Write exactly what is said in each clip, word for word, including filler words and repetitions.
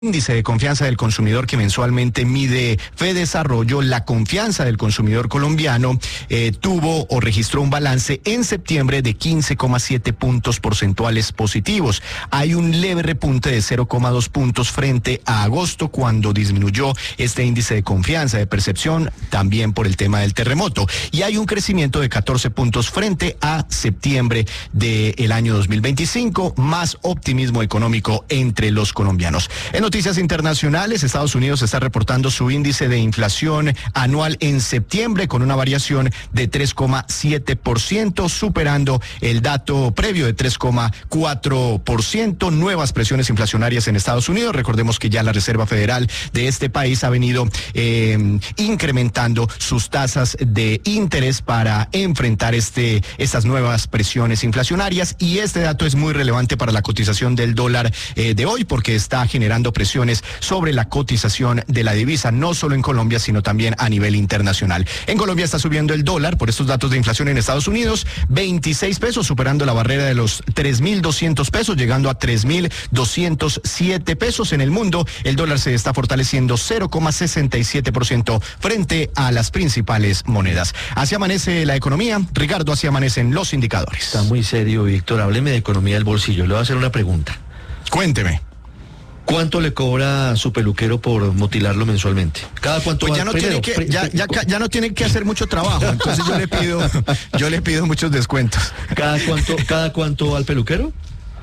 Índice de confianza del consumidor que mensualmente mide Fedesarrollo, la confianza del consumidor colombiano eh, tuvo o registró un balance en septiembre de quince coma siete puntos porcentuales positivos. Hay un leve repunte de cero coma dos puntos frente a agosto, cuando disminuyó este índice de confianza, de percepción, también por el tema del terremoto. Y hay un crecimiento de catorce puntos frente a septiembre del año dos mil veinticinco, más optimismo económico entre los colombianos. En noticias internacionales, Estados Unidos está reportando su índice de inflación anual en septiembre con una variación de tres coma siete por ciento, superando el dato previo de tres coma cuatro por ciento. Nuevas presiones inflacionarias en Estados Unidos. Recordemos que ya la Reserva Federal de este país ha venido eh, incrementando sus tasas de interés para enfrentar este, estas nuevas presiones inflacionarias, y este dato es muy relevante para la cotización del dólar eh, de hoy, porque está generando presiones sobre la cotización de la divisa, no solo en Colombia, sino también a nivel internacional. En Colombia está subiendo el dólar por estos datos de inflación en Estados Unidos, veintiséis pesos, superando la barrera de los tres mil doscientos pesos, llegando a tres mil doscientos siete pesos. En el mundo, el dólar se está fortaleciendo cero coma sesenta y siete por ciento frente a las principales monedas. Así amanece la economía. Ricardo, así amanecen los indicadores. Está muy serio, Víctor. Hábleme de economía del bolsillo. Le voy a hacer una pregunta. Cuénteme. ¿Cuánto le cobra su peluquero por motilarlo mensualmente? ¿Cada cuánto? Pues ya no primero, tiene que, ya, ya, ya no tiene que hacer mucho trabajo, entonces yo le pido, yo le pido muchos descuentos. ¿Cada cuánto, cada cuánto al peluquero?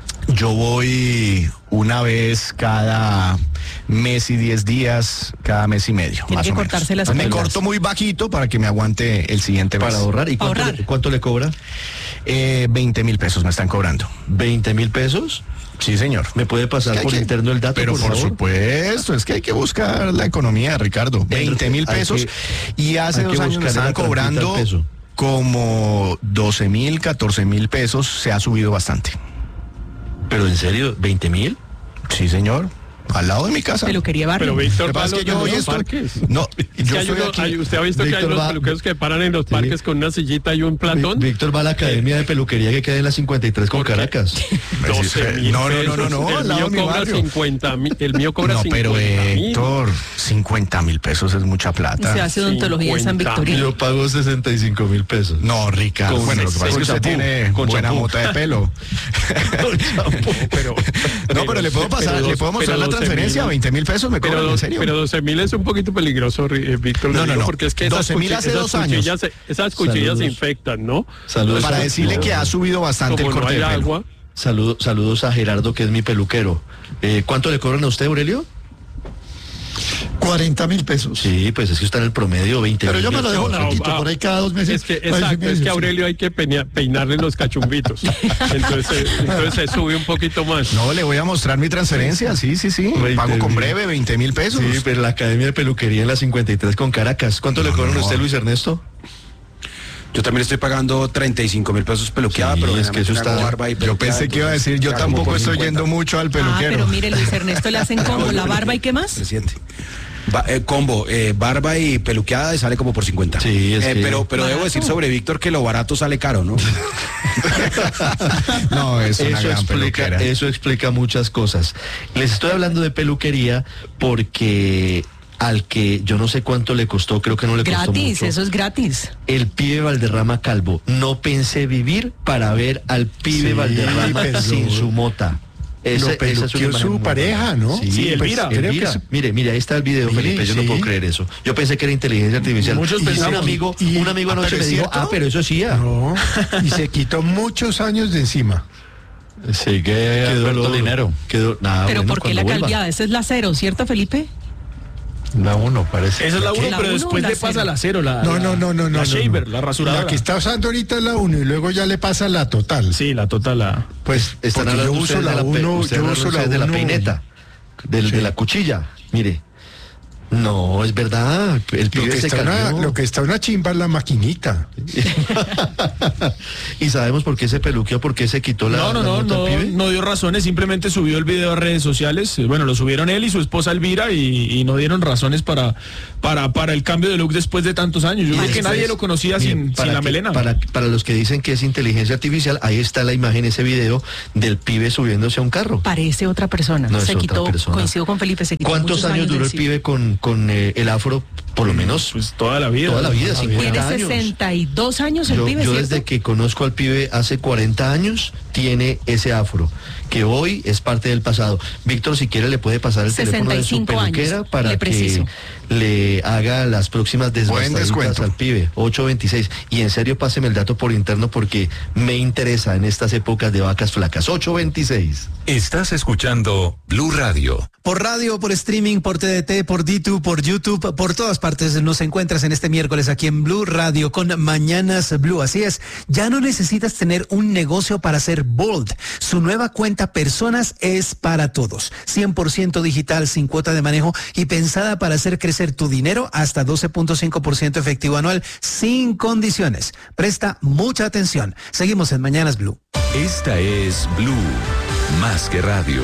Yo voy una vez cada mes y diez días, cada mes y medio. Tiene más que o cortarse menos. las Me pelas. corto muy bajito para que me aguante el siguiente mes. Para ahorrar. ¿Y cuánto, Ahorrar. Le, cuánto le cobra? Eh, veinte mil pesos me están cobrando. ¿veinte mil pesos? Sí, señor. ¿Me puede pasar Es que por hay que- interno el dato, Pero por por, favor? supuesto, es que hay que buscar la economía, Ricardo. veinte mil hay pesos. que- Y hace hay que dos años me buscarle estaban la trampita al cobrando peso. como doce mil, catorce mil pesos. Se ha subido bastante. ¿Pero en serio? ¿veinte mil? Sí, señor. Al lado de mi casa. Peluquería Barrio. Pero Lo Víctor, que va a pasa los, es que yo de hoy los estoy- parques. No, Es yo que hay estoy uno- aquí. hay- usted ha visto que hay Víctor unos va- peluqueros que paran en los parques con una sillita y un platón. Víctor va a la academia de peluquería que queda en la cincuenta y tres con ¿Por qué? Caracas. doce mil No, no, no, pesos. no, no, al El lado mío de mi cobra barrio. cincuenta mil. El mío cobra No, pero cincuenta mil. Héctor, cincuenta mil pesos es mucha plata. Se hace odontología en San cincuenta. Victorino. Yo pago sesenta y cinco mil pesos. No, Ricardo. Con- Bueno, lo que pasa es que con usted champú, tiene con buena champú. mota de pelo. Pero, No, pero le puedo pasar, pero le dos- puedo mostrar pero la doce transferencia, mil. veinte mil pesos me Pero, cobran, en dos- serio. pero doce mil es un poquito peligroso, eh, Víctor. le No, no, digo, no. Porque es que esas, doce mil cuchi- hace esas dos años. cuchillas, se- esas cuchillas Saludos. se infectan, ¿no? Saludos. Para decirle que ha subido bastante Como el no corte hay de pelo. agua. Saludo- saludos a Gerardo, que es mi peluquero. Eh, ¿Cuánto le cobran a usted, Aurelio? cuarenta mil pesos. Sí, pues es que está en el promedio veinte Pero mil. yo me lo dejo No, larguito, ah, por ahí cada dos meses. Es que, mes y exacto, medio, es que sí. a Aurelio hay que peña- peinarle los cachumbitos. Entonces, eh, entonces se sube un poquito más. No, le voy a mostrar mi transferencia, sí, sí, sí. veinte Pago con mil. breve, veinte mil pesos. Sí, pero la academia de peluquería en la cincuenta y tres con Caracas. ¿Cuánto le No, cobran a no. usted, Luis Ernesto? Yo también estoy pagando treinta y cinco mil pesos peluqueada, Sí, pero es que eso generalmente me hago está- barba y Yo peluqueada, pensé que iba a entonces decir, yo hago tampoco por estoy cincuenta. yendo mucho al Ah, peluquero. pero mire, Luis Ernesto le hacen como la barba y qué más. Presidente. Ba- eh, combo, eh, barba y peluqueada y sale como por cincuenta. Sí, es Eh, que- pero pero debo Barato. decir sobre Víctor que lo barato sale caro, ¿no? No, es una Eso gran explica, peluquera. eso explica muchas cosas. Les estoy hablando de peluquería porque al que yo no sé cuánto le costó, creo que no le costó Gratis, mucho. eso es gratis. El pibe Valderrama calvo. No pensé vivir para ver al pibe Sí, Valderrama pero- sin su mota. Esa- Lo esa es una peluqueó imagen su muy pareja, buena. ¿no? Sí, Sí, pues, Elvira. Creo que Elvira. es- Mire, mire, ahí está el video, Mire, Felipe, yo no sí. puedo creer eso. Yo pensé que era inteligencia artificial. Muchos Y pensaban- un amigo, y- un amigo ah, anoche pero me es dijo, cierto. ah, pero eso sí, ah. No, y se quitó muchos años de encima. Sí, que Quedó Alberto Loro. Dinero. Quedó, nada, Pero bueno, ¿por qué la cuando vuelva. calviada? Esa es la cero, ¿cierto, Felipe? La uno, parece. Esa es la uno, La pero uno después o la le pasa cero. la cero, la, No, la- no, no, no, no. la no, shaver, no. la rasuradora. La que está usando ahorita es la uno y luego ya le pasa la total. Sí, la total, la... Pues Están porque yo hablando uso ustedes la de la, pe- uno, ustedes yo hablan uso la ustedes de la uno. peineta, del, Sí. de la cuchilla. Mire, No, es verdad. El Lo pibe que, se está una, cayó. lo que está una chimba es la maquinita. ¿Y sabemos por qué se peluqueó? ¿Por qué se quitó la No, no, la no, nota al no, pibe? no dio razones, simplemente subió el video a redes sociales. Bueno, lo subieron él y su esposa Elvira y, y no dieron razones para, para, para el cambio de look después de tantos años. Yo creo que Después, nadie lo conocía miren, sin, para sin la que- melena. Para, para los que dicen que es inteligencia artificial, ahí está la imagen, ese video del pibe subiéndose a un carro. Parece otra persona. No es se otra quitó, persona. coincido con Felipe, se quitó ¿Cuántos muchos años duró de el encima. pibe con, con eh, el afro? Por lo menos Pues toda la vida. toda la vida, Tiene cincuenta años. sesenta y dos años el Yo, pibe, yo ¿cierto? desde que conozco al pibe hace cuarenta años, tiene ese afro, que hoy es parte del pasado. Víctor, si quiere, le puede pasar el teléfono de su sesenta y cinco peluquera años, para le que preciso. le haga las próximas desbastaditas descuento. al pibe. ocho veintiséis. Y en serio, páseme el dato por interno porque me interesa en estas épocas de vacas flacas. ocho veintiséis. Estás escuchando Blue Radio. Por radio, por streaming, por T D T, por D dos, por YouTube, por todas partes nos encuentras en este miércoles aquí en Blue Radio con Mañanas Blue. Así es, ya no necesitas tener un negocio para ser bold. Su nueva cuenta Personas es para todos. cien por ciento digital, sin cuota de manejo y pensada para hacer crecer tu dinero hasta doce punto cinco por ciento efectivo anual sin condiciones. Presta mucha atención. Seguimos en Mañanas Blue. Esta es Blue, más que radio.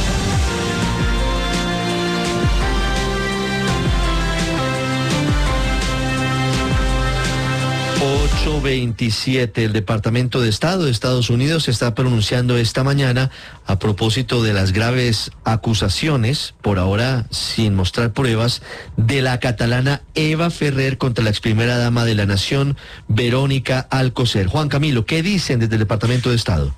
ocho veintisiete. El Departamento de Estado de Estados Unidos se está pronunciando esta mañana a propósito de las graves acusaciones, por ahora sin mostrar pruebas, de la catalana Eva Ferrer contra la ex primera dama de la Nación, Verónica Alcocer. Juan Camilo, ¿qué dicen desde el Departamento de Estado?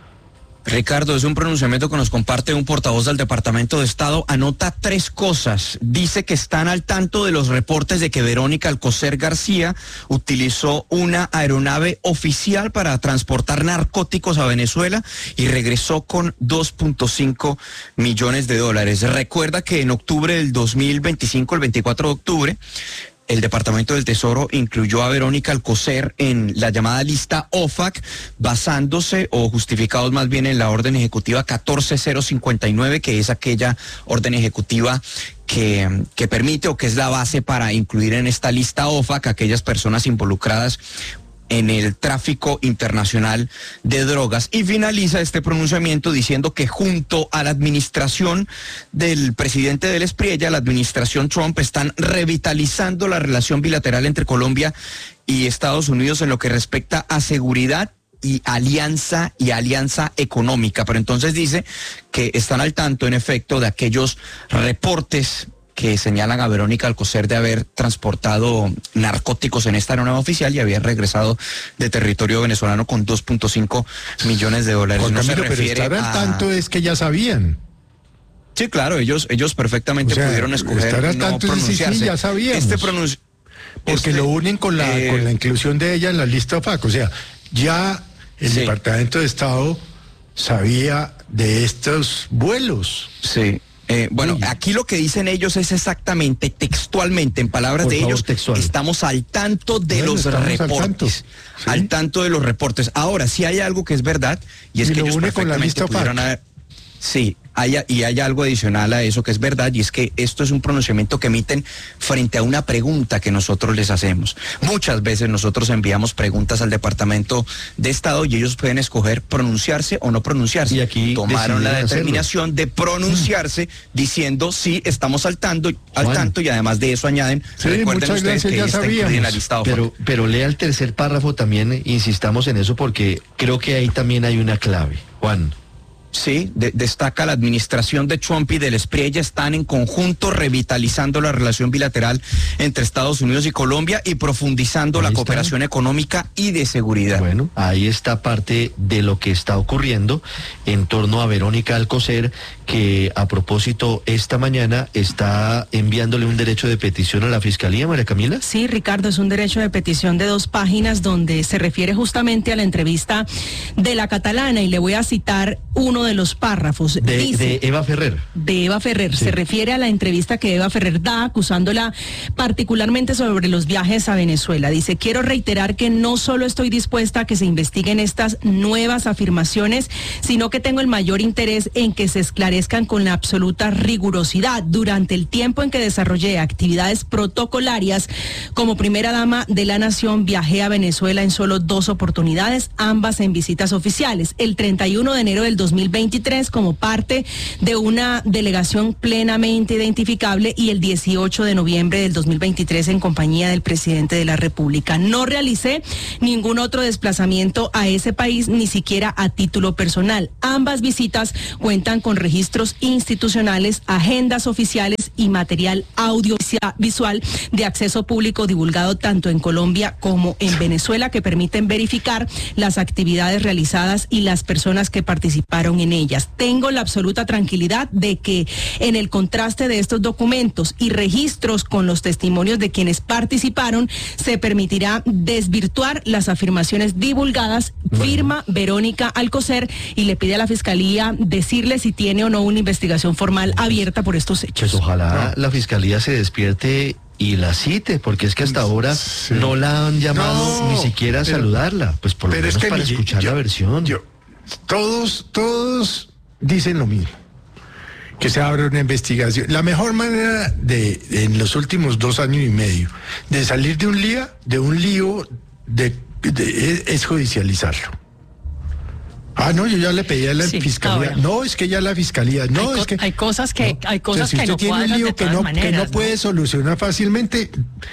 Ricardo, es un pronunciamiento que nos comparte un portavoz del Departamento de Estado. Anota tres cosas. Dice que están al tanto de los reportes de que Verónica Alcocer García utilizó una aeronave oficial para transportar narcóticos a Venezuela y regresó con dos punto cinco millones de dólares. Recuerda que en octubre del dos mil veinticinco, el veinticuatro de octubre, el Departamento del Tesoro incluyó a Verónica Alcocer en la llamada lista O F A C, basándose o justificados más bien en la orden ejecutiva catorce mil cincuenta y nueve, que es aquella orden ejecutiva que, que permite o que es la base para incluir en esta lista O F A C a aquellas personas involucradas en el tráfico internacional de drogas. Y finaliza este pronunciamiento diciendo que junto a la administración del presidente del Espriella, la administración Trump, están revitalizando la relación bilateral entre Colombia y Estados Unidos en lo que respecta a seguridad y alianza y alianza económica. Pero entonces dice que están al tanto, en efecto, de aquellos reportes que señalan a Verónica Alcocer de haber transportado narcóticos en esta aeronave oficial y había regresado de territorio venezolano con dos punto cinco millones de dólares. Juan No se Camilo, pero refiere estar al a... tanto es que ya sabían. Sí, claro, ellos ellos perfectamente O sea, pudieron escoger estar al no tanto es decir, sí, pronunciarse. ya sabíamos. Este pronunci... Porque este, lo unen con la, eh, con la inclusión de ella en la lista O F A C. O sea, ya el Sí. Departamento de Estado sabía de estos vuelos. Sí. Eh, bueno, Uy. aquí lo que dicen ellos es exactamente, textualmente, en palabras Por de favor, ellos, textual. estamos al tanto de Bueno, los estamos al reportes. tanto. Al Sí. tanto. de los reportes. Ahora, si hay algo que es verdad, y es Y que lo ellos une con la perfectamente lista O F A C. pudieron haber- Sí, hay, y hay algo adicional a eso que es verdad, y es que esto es un pronunciamiento que emiten frente a una pregunta que nosotros les hacemos. Muchas veces nosotros enviamos preguntas al Departamento de Estado y ellos pueden escoger pronunciarse o no pronunciarse. Y aquí tomaron la decidieron hacerlo. determinación de pronunciarse diciendo sí, estamos al tanto, al Juan. tanto, y además de eso añaden, Sí, recuerden muchas ustedes gracias, que ya ella está incluida en la sabíamos. lista O F A C. Pero, pero lea el tercer párrafo también, insistamos en eso porque creo que ahí también hay una clave. Juan. Sí, de- destaca la administración de Trump y del Espriella están en conjunto revitalizando la relación bilateral entre Estados Unidos y Colombia y profundizando Ahí la está. cooperación económica y de seguridad. Bueno, ahí está parte de lo que está ocurriendo en torno a Verónica Alcocer, que a propósito esta mañana está enviándole un derecho de petición a la Fiscalía, María Camila. Sí, Ricardo, es un derecho de petición de dos páginas donde se refiere justamente a la entrevista de la catalana y le voy a citar uno de los párrafos. De, Dice, de Eva Ferrer. de Eva Ferrer. Sí. Se refiere a la entrevista que Eva Ferrer da, acusándola particularmente sobre los viajes a Venezuela. Dice, quiero reiterar que no solo estoy dispuesta a que se investiguen estas nuevas afirmaciones, sino que tengo el mayor interés en que se esclarezcan con la absoluta rigurosidad. Durante el tiempo en que desarrollé actividades protocolarias como primera dama de la nación, viajé a Venezuela en solo dos oportunidades, ambas en visitas oficiales. El treinta y uno de enero del dos mil veintitrés como parte de una delegación plenamente identificable y el dieciocho de noviembre del dos mil veintitrés en compañía del presidente de la República. No realicé ningún otro desplazamiento a ese país, ni siquiera a título personal. Ambas visitas cuentan con registros institucionales, agendas oficiales y material audiovisual de acceso público divulgado tanto en Colombia como en Venezuela que permiten verificar las actividades realizadas y las personas que participaron en ellas. Tengo la absoluta tranquilidad de que en el contraste de estos documentos y registros con los testimonios de quienes participaron, se permitirá desvirtuar las afirmaciones divulgadas. Bueno. Firma Verónica Alcocer y le pide a la Fiscalía decirle si tiene o no una investigación formal abierta por estos hechos. Pues ojalá no. la Fiscalía se despierte y la cite, porque es que hasta ahora sí. no la han llamado no, ni siquiera a pero, saludarla, pues por lo menos es que para escuchar yo, la versión. Yo, todos, todos dicen lo mismo, que se abra una investigación. La mejor manera de, de, en los últimos dos años y medio, de salir de un lío, de un lío, de, de, es, es judicializarlo. Ah, no, yo ya le pedí a la sí, fiscalía. Ahora. No, es que ya la fiscalía. No, hay es que hay cosas que no. hay cosas Entonces, si que no tiene un lío que no, maneras, que no puede ¿no? solucionar fácilmente,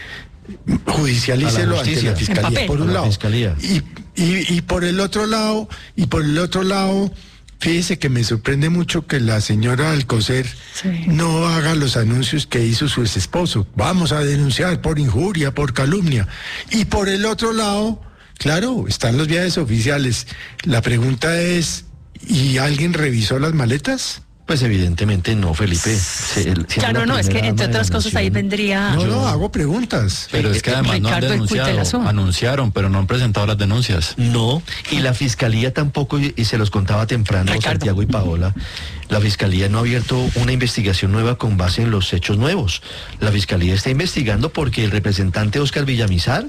judicialícelo ante la fiscalía, por un lado. Y, y, y por el otro lado, y por el otro lado, fíjese que me sorprende mucho que la señora Alcocer sí. no haga los anuncios que hizo su ex esposo. Vamos a denunciar por injuria, por calumnia. Y por el otro lado, claro, están los viajes oficiales. La pregunta es, ¿y alguien revisó las maletas? Pues evidentemente no, Felipe. Se, claro, no, es que entre otras cosas ahí vendría... No, no, hago preguntas. Pero es que además no han denunciado, anunciaron, pero no han presentado las denuncias. No, y la Fiscalía tampoco, y se los contaba temprano Ricardo. Santiago y Paola, la Fiscalía no ha abierto una investigación nueva con base en los hechos nuevos. La Fiscalía está investigando porque el representante Óscar Villamizar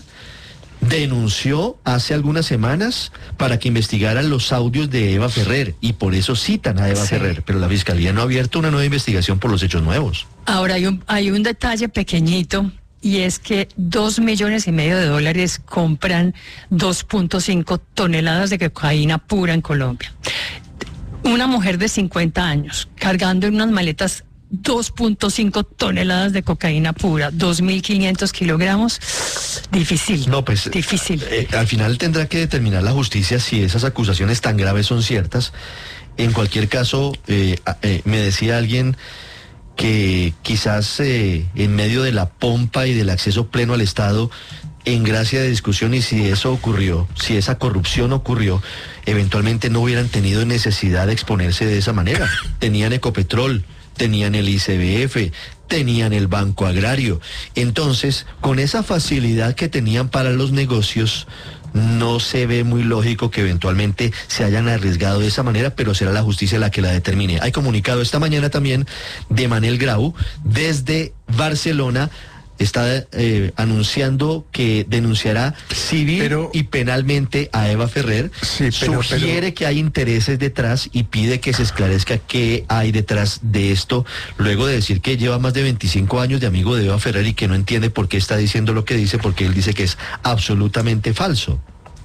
denunció hace algunas semanas para que investigaran los audios de Eva Ferrer y por eso citan a Eva sí. Ferrer, pero la Fiscalía no ha abierto una nueva investigación por los hechos nuevos. Ahora hay un, hay un detalle pequeñito y es que dos millones y medio de dólares compran dos punto cinco toneladas de cocaína pura en Colombia. Una mujer de cincuenta años cargando en unas maletas dos punto cinco toneladas de cocaína pura, dos mil quinientos kilogramos, difícil. No, pues difícil. Eh, al final tendrá que determinar la justicia si esas acusaciones tan graves son ciertas. En cualquier caso, eh, eh, me decía alguien que quizás eh, en medio de la pompa y del acceso pleno al Estado, en gracia de discusión, y si eso ocurrió, si esa corrupción ocurrió, eventualmente no hubieran tenido necesidad de exponerse de esa manera. Tenían Ecopetrol, tenían el I C B F, tenían el Banco Agrario. Entonces, con esa facilidad que tenían para los negocios, no se ve muy lógico que eventualmente se hayan arriesgado de esa manera, pero será la justicia la que la determine. Hay comunicado esta mañana también de Manel Grau desde Barcelona. Está eh, anunciando que denunciará civil pero, y penalmente a Eva Ferrer. Sí, pero, Sugiere pero, que hay intereses detrás y pide que se esclarezca qué hay detrás de esto, luego de decir que lleva más de veinticinco años de amigo de Eva Ferrer y que no entiende por qué está diciendo lo que dice, porque él dice que es absolutamente falso.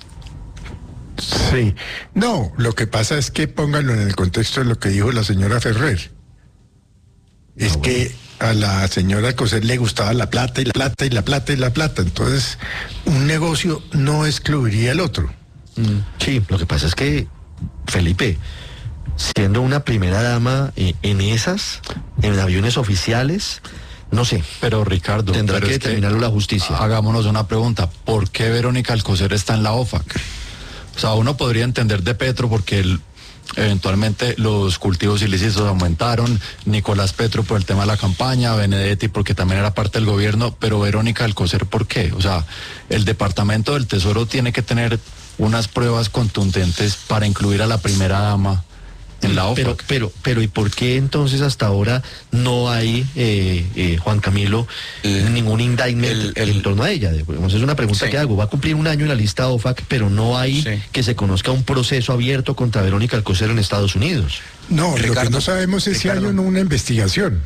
Sí, no, lo que pasa es que pónganlo en el contexto de lo que dijo la señora Ferrer. Es no, que... Bueno. A la señora Alcocer le gustaba la plata y la plata y la plata y la plata. Entonces, un negocio no excluiría el otro. Mm, sí, lo que pasa es que, Felipe, siendo una primera dama eh, en esas, en aviones oficiales, no sé. Pero Ricardo, tendrá pero que determinarlo la justicia. Hagámonos una pregunta. ¿Por qué Verónica Alcocer está en la O F A C? O sea, uno podría entender de Petro porque el... eventualmente los cultivos ilícitos aumentaron, Nicolás Petro por el tema de la campaña, Benedetti porque también era parte del gobierno, pero Verónica Alcocer, ¿por qué? O sea, el Departamento del Tesoro tiene que tener unas pruebas contundentes para incluir a la primera dama en la O F A C. Pero, pero, pero, ¿y por qué entonces hasta ahora no hay, eh, eh, Juan Camilo, el, ningún indictment el, el, en torno a ella? Digamos, es una pregunta sí. que hago. Va a cumplir un año en la lista O F A C, pero no hay sí. que se conozca un proceso abierto contra Verónica Alcocer en Estados Unidos. No, Ricardo, lo que no sabemos es Ricardo. si hay o no una investigación.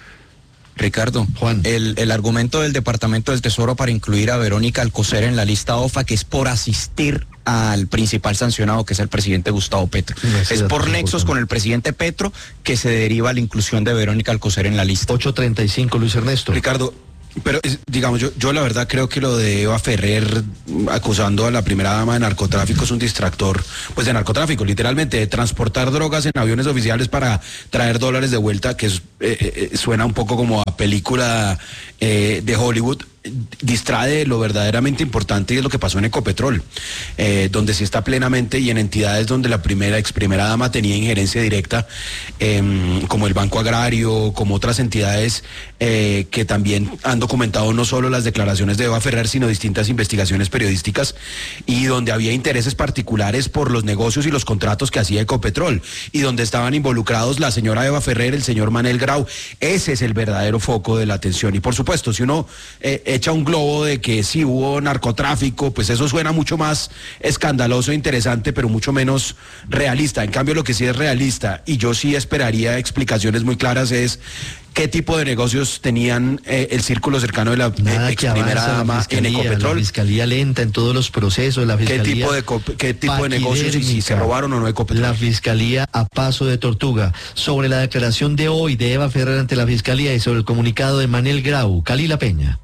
Ricardo, Juan, el, el argumento del Departamento del Tesoro para incluir a Verónica Alcocer en la lista O F A C es por asistir al principal sancionado, que es el presidente Gustavo Petro. Sí, es por nexos con el presidente Petro que se deriva la inclusión de Verónica Alcocer en la lista. ocho treinta y cinco, Luis Ernesto. Ricardo, pero digamos, yo, yo la verdad creo que lo de Eva Ferrer acusando a la primera dama de narcotráfico es un distractor, pues de narcotráfico, literalmente, de transportar drogas en aviones oficiales para traer dólares de vuelta, que es, eh, eh, suena un poco como a película eh, de Hollywood. Distrae de lo verdaderamente importante y es lo que pasó en Ecopetrol, eh, donde sí está plenamente y en entidades donde la primera, ex primera dama tenía injerencia directa, eh, como el Banco Agrario, como otras entidades eh, que también han documentado no solo las declaraciones de Eva Ferrer, sino distintas investigaciones periodísticas, y donde había intereses particulares por los negocios y los contratos que hacía Ecopetrol, y donde estaban involucrados la señora Eva Ferrer, el señor Manel Grau. Ese es el verdadero foco de la atención. Y por supuesto, si uno eh, echa un globo de que sí hubo narcotráfico, pues eso suena mucho más escandaloso e interesante, pero mucho menos realista. En cambio, lo que sí es realista, y yo sí esperaría explicaciones muy claras, es qué tipo de negocios tenían eh, el círculo cercano de la eh, ex primera dama en Ecopetrol. La fiscalía lenta en todos los procesos, la fiscalía. ¿Qué tipo de, qué tipo de negocios y si se robaron o no Ecopetrol? La fiscalía a paso de tortuga. Sobre la declaración de hoy de Eva Ferrer ante la fiscalía y sobre el comunicado de Manel Grau, Calila Peña.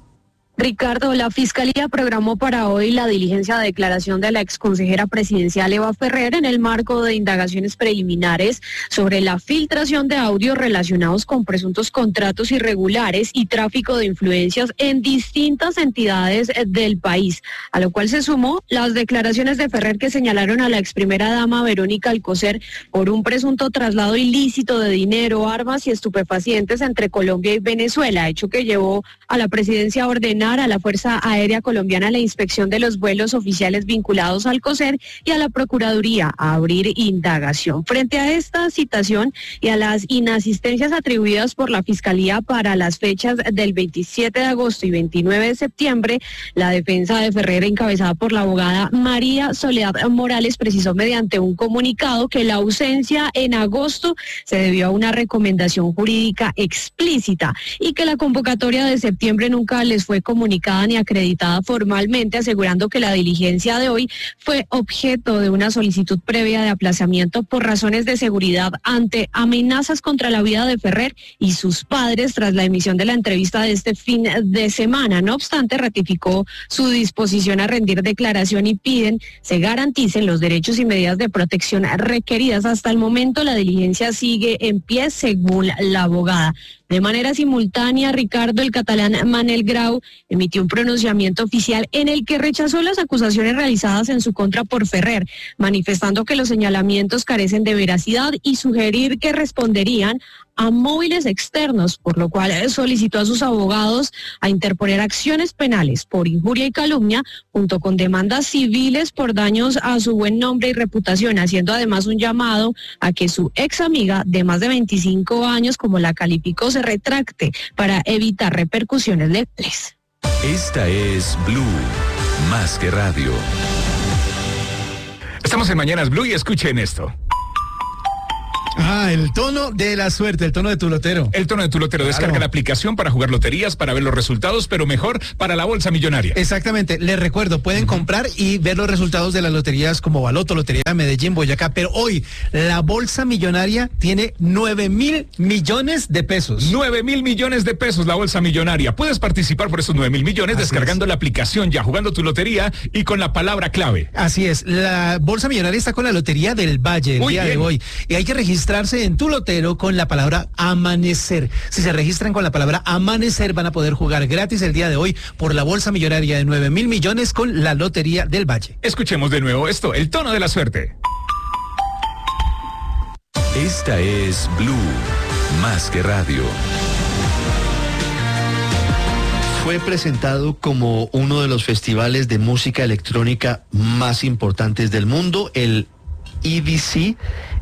Ricardo, la Fiscalía programó para hoy la diligencia de declaración de la exconsejera presidencial Eva Ferrer en el marco de indagaciones preliminares sobre la filtración de audios relacionados con presuntos contratos irregulares y tráfico de influencias en distintas entidades del país, a lo cual se sumó las declaraciones de Ferrer que señalaron a la ex primera dama Verónica Alcocer por un presunto traslado ilícito de dinero, armas y estupefacientes entre Colombia y Venezuela, hecho que llevó a la presidencia a ordenar a la Fuerza Aérea Colombiana la inspección de los vuelos oficiales vinculados al COSER y a la Procuraduría a abrir indagación. Frente a esta citación y a las inasistencias atribuidas por la Fiscalía para las fechas del veintisiete de agosto y veintinueve de septiembre, la defensa de Ferrer, encabezada por la abogada María Soledad Morales, precisó mediante un comunicado que la ausencia en agosto se debió a una recomendación jurídica explícita y que la convocatoria de septiembre nunca les fue comunicada comunicada ni acreditada formalmente, asegurando que la diligencia de hoy fue objeto de una solicitud previa de aplazamiento por razones de seguridad ante amenazas contra la vida de Ferrer y sus padres tras la emisión de la entrevista de este fin de semana. No obstante, ratificó su disposición a rendir declaración y piden se garanticen los derechos y medidas de protección requeridas. Hasta el momento la diligencia sigue en pie, según la abogada. De manera simultánea, Ricardo, el catalán Manel Grau emitió un pronunciamiento oficial en el que rechazó las acusaciones realizadas en su contra por Ferrer, manifestando que los señalamientos carecen de veracidad y sugerir que responderían a móviles externos, por lo cual solicitó a sus abogados a interponer acciones penales por injuria y calumnia, junto con demandas civiles por daños a su buen nombre y reputación, haciendo además un llamado a que su ex amiga de más de veinticinco años, como la calificó, se retracte para evitar repercusiones legales. Esta es Blue, más que radio. Estamos en Mañanas Blue y escuchen esto. Ah, el tono de la suerte, el tono de tu lotero. El tono de tu lotero. Claro. Descarga la aplicación para jugar loterías, para ver los resultados, pero mejor para la bolsa millonaria. Exactamente. Les recuerdo, pueden uh-huh. comprar y ver los resultados de las loterías como Baloto, Lotería de Medellín, Boyacá. Pero hoy la bolsa millonaria tiene nueve mil millones de pesos. Nueve mil millones de pesos la bolsa millonaria. Puedes participar por esos nueve mil millones Así descargando es. la aplicación, ya jugando tu lotería y con la palabra clave. Así es. La bolsa millonaria está con la Lotería del Valle el Muy día bien. de hoy. Y hay que registrar en tu lotero con la palabra amanecer. Si se registran con la palabra amanecer, van a poder jugar gratis el día de hoy por la bolsa millonaria de nueve mil millones con la Lotería del Valle. Escuchemos de nuevo esto, el tono de la suerte. Esta es Blue, más que radio. Fue presentado como uno de los festivales de música electrónica más importantes del mundo, el E D C.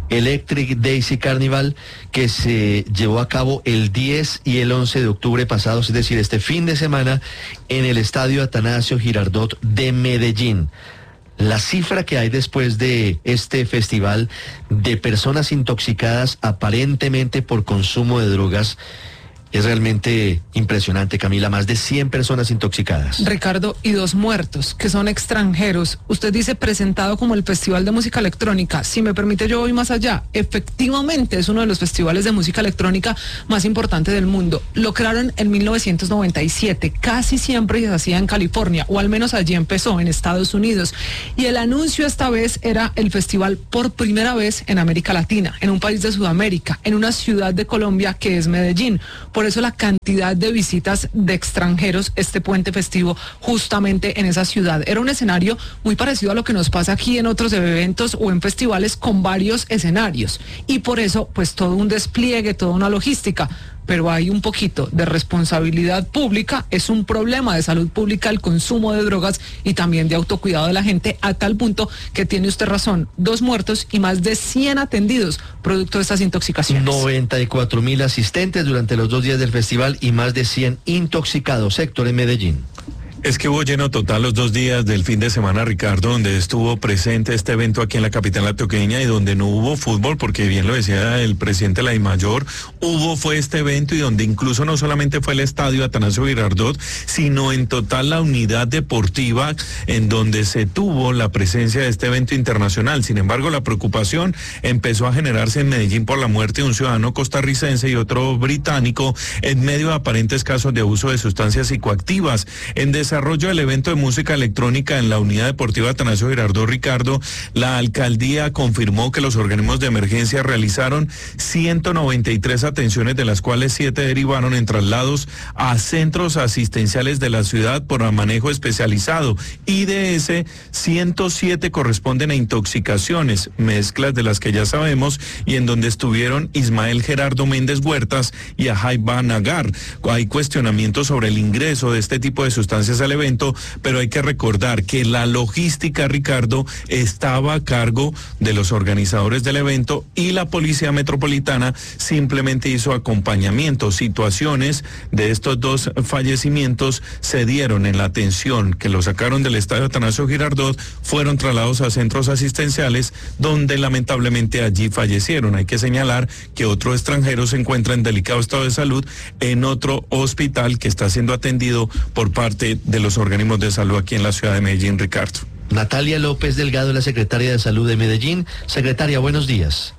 Electric Daisy Carnival, que se llevó a cabo el diez y el once de octubre pasados, es decir, este fin de semana, en el Estadio Atanasio Girardot de Medellín. La cifra que hay después de este festival de personas intoxicadas aparentemente por consumo de drogas es realmente impresionante, Camila. Más de cien personas intoxicadas. Ricardo, y dos muertos, que son extranjeros. Usted dice presentado como el Festival de Música Electrónica. Si me permite, yo voy más allá. Efectivamente, es uno de los festivales de música electrónica más importantes del mundo. Lo crearon en mil novecientos noventa y siete. Casi siempre se hacía en California, o al menos allí empezó, en Estados Unidos. Y el anuncio esta vez era el festival por primera vez en América Latina, en un país de Sudamérica, en una ciudad de Colombia que es Medellín. Por eso la cantidad de visitas de extranjeros, este puente festivo justamente en esa ciudad. Era un escenario muy parecido a lo que nos pasa aquí en otros eventos o en festivales con varios escenarios. Y por eso, pues todo un despliegue, toda una logística. Pero hay un poquito de responsabilidad pública, es un problema de salud pública el consumo de drogas y también de autocuidado de la gente, a tal punto que tiene usted razón, dos muertos y más de cien atendidos producto de estas intoxicaciones. noventa y cuatro mil asistentes durante los dos días del festival y más de cien intoxicados. Héctor, en Medellín. Es que hubo lleno total los dos días del fin de semana, Ricardo, donde estuvo presente este evento aquí en la capital antioqueña y donde no hubo fútbol, porque bien lo decía el presidente de la DIMAYOR, hubo fue este evento y donde incluso no solamente fue el estadio Atanasio Girardot, sino en total la unidad deportiva en donde se tuvo la presencia de este evento internacional. Sin embargo, la preocupación empezó a generarse en Medellín por la muerte de un ciudadano costarricense y otro británico en medio de aparentes casos de abuso de sustancias psicoactivas. En desarrollo del evento de música electrónica en la unidad deportiva Atanasio Girardot, Ricardo, la alcaldía confirmó que los organismos de emergencia realizaron ciento noventa y tres atenciones, de las cuales siete derivaron en traslados a centros asistenciales de la ciudad por manejo especializado, y de ese ciento siete corresponden a intoxicaciones, mezclas de las que ya sabemos, y en donde estuvieron Ismael Gerardo Méndez Huertas y Ajaiba Nagar. Hay cuestionamientos sobre el ingreso de este tipo de sustancias al evento, pero hay que recordar que la logística, Ricardo, estaba a cargo de los organizadores del evento y la Policía Metropolitana simplemente hizo acompañamiento. Situaciones de estos dos fallecimientos se dieron en la atención que lo sacaron del estadio Atanasio Girardot, fueron trasladados a centros asistenciales donde lamentablemente allí fallecieron. Hay que señalar que otro extranjero se encuentra en delicado estado de salud en otro hospital que está siendo atendido por parte de los organismos de salud aquí en la ciudad de Medellín, Ricardo. Natalia López Delgado, la secretaria de Salud de Medellín. Secretaria, buenos días.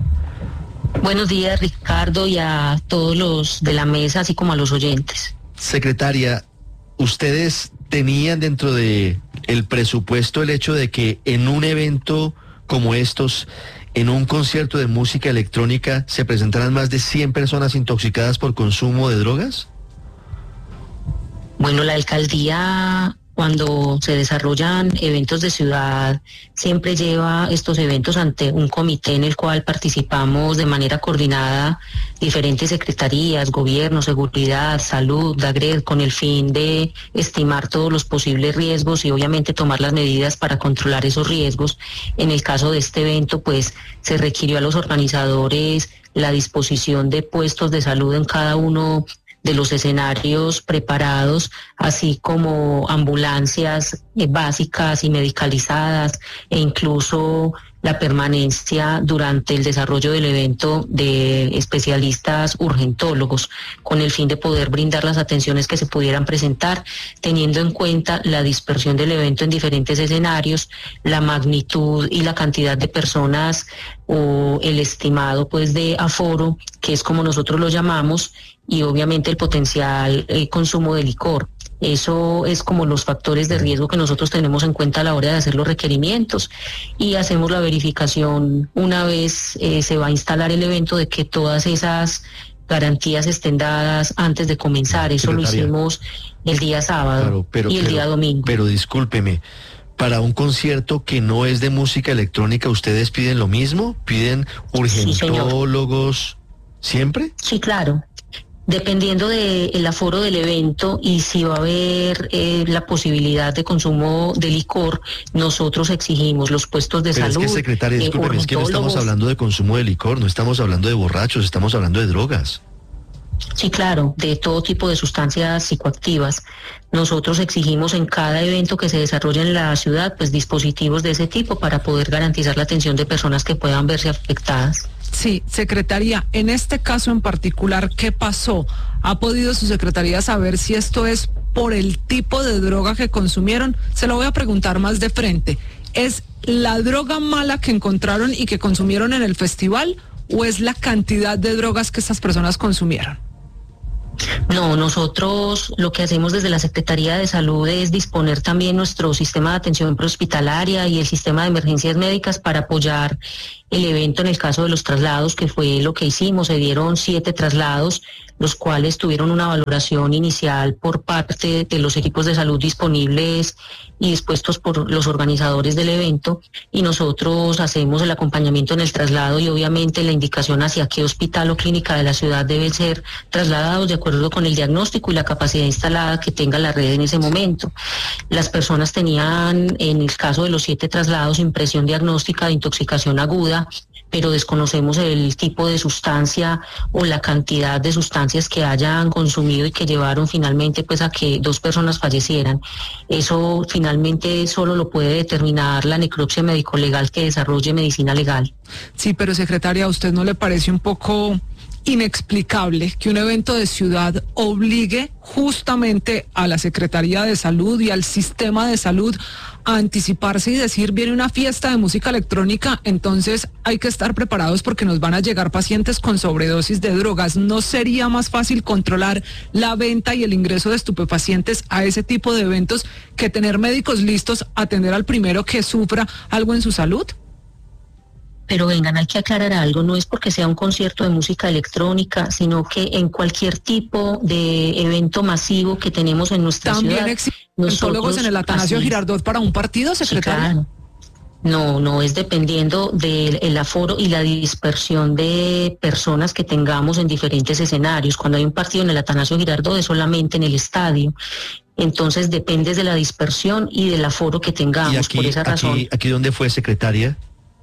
Buenos días, Ricardo, y a todos los de la mesa, así como a los oyentes. Secretaria, ¿ustedes tenían dentro de el presupuesto el hecho de que en un evento como estos, en un concierto de música electrónica, se presentaran más de cien personas intoxicadas por consumo de drogas? Bueno, la alcaldía, cuando se desarrollan eventos de ciudad, siempre lleva estos eventos ante un comité en el cual participamos de manera coordinada diferentes secretarías, gobierno, seguridad, salud, DAGRED, con el fin de estimar todos los posibles riesgos y obviamente tomar las medidas para controlar esos riesgos. En el caso de este evento, pues se requirió a los organizadores la disposición de puestos de salud en cada uno de los escenarios preparados, así como ambulancias eh, básicas y medicalizadas, e incluso la permanencia durante el desarrollo del evento de especialistas urgentólogos, con el fin de poder brindar las atenciones que se pudieran presentar, teniendo en cuenta la dispersión del evento en diferentes escenarios, la magnitud y la cantidad de personas o el estimado pues de aforo, que es como nosotros lo llamamos, y obviamente el potencial eh, consumo de licor. Eso es como los factores de riesgo que nosotros tenemos en cuenta a la hora de hacer los requerimientos, y hacemos la verificación una vez eh, se va a instalar el evento de que todas esas garantías estén dadas antes de comenzar. Eso Secretaria, lo hicimos el día sábado claro, pero, y el pero, día domingo. Pero discúlpeme, para un concierto que no es de música electrónica, ¿ustedes piden lo mismo? ¿Piden urgentólogos sí, siempre? Sí, claro. Dependiendo del aforo del evento y si va a haber eh, la posibilidad de consumo de licor, nosotros exigimos los puestos de Pero salud. es que, secretaria, discúlpeme, es que no estamos hablando de consumo de licor, no estamos hablando de borrachos, estamos hablando de drogas. Sí, claro, de todo tipo de sustancias psicoactivas. Nosotros exigimos en cada evento que se desarrolle en la ciudad, pues dispositivos de ese tipo para poder garantizar la atención de personas que puedan verse afectadas. Sí, secretaría, en este caso en particular, ¿qué pasó? ¿Ha podido su secretaría saber si esto es por el tipo de droga que consumieron? Se lo voy a preguntar más de frente. ¿Es la droga mala que encontraron y que consumieron en el festival o es la cantidad de drogas que estas personas consumieron? No, nosotros lo que hacemos desde la Secretaría de Salud es disponer también nuestro sistema de atención prehospitalaria y el sistema de emergencias médicas para apoyar el evento en el caso de los traslados, que fue lo que hicimos. Se dieron siete traslados, los cuales tuvieron una valoración inicial por parte de los equipos de salud disponibles y dispuestos por los organizadores del evento, y nosotros hacemos el acompañamiento en el traslado y obviamente la indicación hacia qué hospital o clínica de la ciudad deben ser trasladados de acuerdo con el diagnóstico y la capacidad instalada que tenga la red en ese momento. Las personas tenían, en el caso de los siete traslados, impresión diagnóstica de intoxicación aguda, pero desconocemos el tipo de sustancia o la cantidad de sustancias que hayan consumido y que llevaron finalmente pues a que dos personas fallecieran. Eso finalmente solo lo puede determinar la necropsia médico-legal que desarrolle medicina legal. Sí, pero secretaria, ¿a usted no le parece un poco inexplicable que un evento de ciudad obligue justamente a la Secretaría de Salud y al sistema de salud a anticiparse y decir, viene una fiesta de música electrónica, entonces hay que estar preparados porque nos van a llegar pacientes con sobredosis de drogas? ¿No sería más fácil controlar la venta y el ingreso de estupefacientes a ese tipo de eventos que tener médicos listos a atender al primero que sufra algo en su salud? Pero vengan, hay que aclarar algo, no es porque sea un concierto de música electrónica, sino que en cualquier tipo de evento masivo que tenemos en nuestra ¿También ciudad. ¿También existen psicólogos en el Atanasio así, Girardot para un partido, secretario? Sí, claro. No, no, es dependiendo del aforo y la dispersión de personas que tengamos en diferentes escenarios. Cuando hay un partido en el Atanasio Girardot es solamente en el estadio. Entonces depende de la dispersión y del aforo que tengamos. ¿Y aquí, por esa razón. Aquí, aquí dónde fue, secretaria?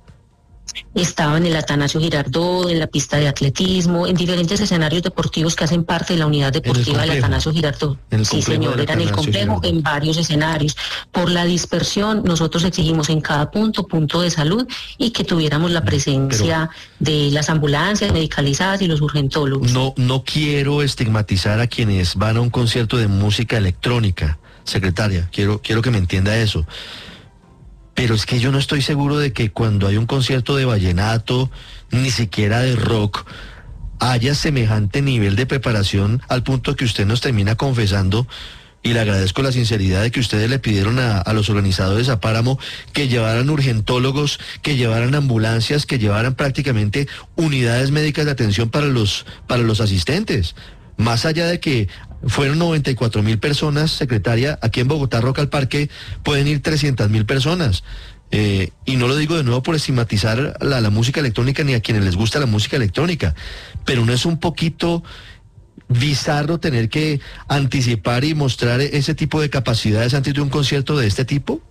Estaba en el Atanasio Girardot, en la pista de atletismo, en diferentes escenarios deportivos que hacen parte de la unidad deportiva del Atanasio Girardot. Sí, señor, era en el complejo, en varios escenarios. Por la dispersión, nosotros exigimos en cada punto, punto de salud, y que tuviéramos la presencia Pero, de las ambulancias medicalizadas y los urgentólogos. No, no quiero estigmatizar a quienes van a un concierto de música electrónica, secretaria, quiero, quiero que me entienda eso. Pero es que yo no estoy seguro de que cuando hay un concierto de vallenato, ni siquiera de rock, haya semejante nivel de preparación al punto que usted nos termina confesando, y le agradezco la sinceridad de que ustedes le pidieron a, a los organizadores a Páramo que llevaran urgentólogos, que llevaran ambulancias, que llevaran prácticamente unidades médicas de atención para los, para los asistentes. Más allá de que fueron noventa y cuatro mil personas, secretaria, aquí en Bogotá, Rock al Parque, pueden ir trescientas mil personas. Eh, y no lo digo de nuevo por estigmatizar la, la música electrónica ni a quienes les gusta la música electrónica, pero ¿no es un poquito bizarro tener que anticipar y mostrar ese tipo de capacidades antes de un concierto de este tipo?